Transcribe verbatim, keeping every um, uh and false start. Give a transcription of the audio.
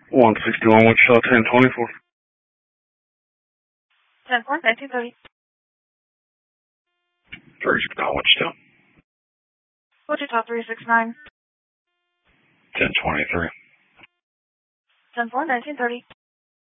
one sixty-one Wichita, ten twenty-four. ten four, nineteen thirty. three six nine Wichita. Wichita three six nine. ten twenty-three. ten four, nineteen thirty.